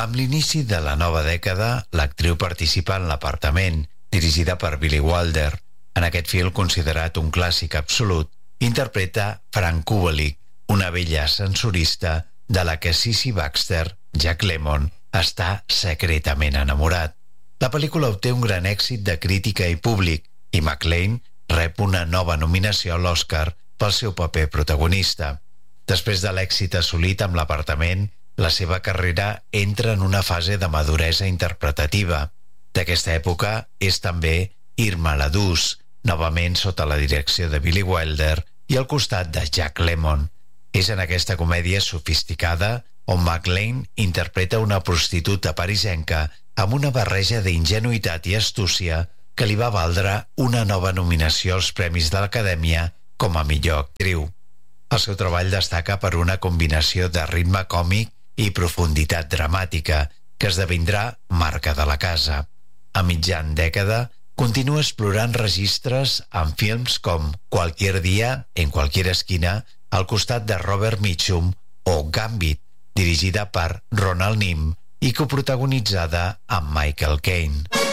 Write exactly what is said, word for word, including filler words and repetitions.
Amb l'inici de la nova dècada, l'actriu participa en L'Apartament, dirigida per Billy Wilder. En aquest film, considerat un clàssic absolut, interpreta Frank Kubelik, una vella ascensorista de la que Sissy Baxter, Jack Lemmon, està secretament enamorat. La pel·lícula obté un gran èxit de crítica i públic i McClane rep una nova nominació a l'Oscar pel seu paper protagonista. Després de l'èxit assolit amb L'Apartament, la seva carrera entra en una fase de maduresa interpretativa. D'aquesta època és també Irma la Dus, novament sota la direcció de Billy Wilder i al costat de Jack Lemmon. És en aquesta comèdia sofisticada on McClane interpreta una prostituta parisenca amb una barreja d'ingenuïtat i astúcia que li va valdre una nova nominació als Premis de l'Acadèmia com a millor actriu. El seu treball destaca per una combinació de ritme còmic i profunditat dramàtica que esdevindrà marca de la casa. A mitjan dècada, continua explorant registres en films com Cualquier día, en cualquier esquina, al costat de Robert Mitchum, o Gambit, dirigida per Ronald Nim i coprotagonitzada amb Michael Caine.